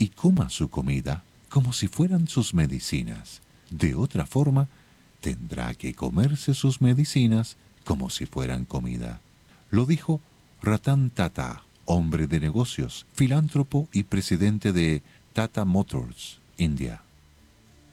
y coma su comida como si fueran sus medicinas. De otra forma, tendrá que comerse sus medicinas como si fueran comida. Lo dijo Ratan Tata, hombre de negocios, filántropo y presidente de Tata Motors, India.